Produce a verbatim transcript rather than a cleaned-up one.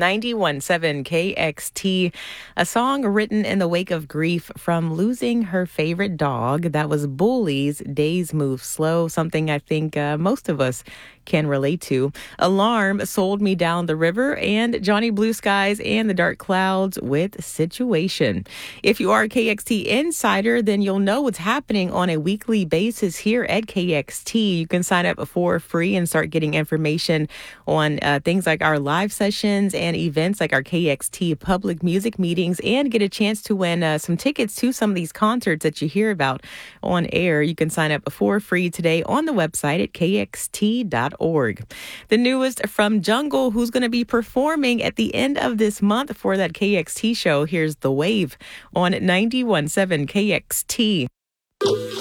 ninety-one point seven K X T, a song written in the wake of grief from losing her favorite dog. That was Bully's Days Move Slow, something I think uh, most of us can relate to. Alarm sold me down the river, and Johnny Blue Skies and the Dark Clouds with Situation. If you are a K X T insider, then you'll know what's happening on a weekly basis here at K X T. You can sign up for free and start getting information on uh, things like our live sessions and events like our K X T public music meetings, and get a chance to win uh, some tickets to some of these concerts that you hear about on air. You can sign up for free today on the website at K X T dot org. The newest from Jungle, who's going to be performing at the end of this month for that K X T show. Here's The Wave on ninety-one point seven K X T.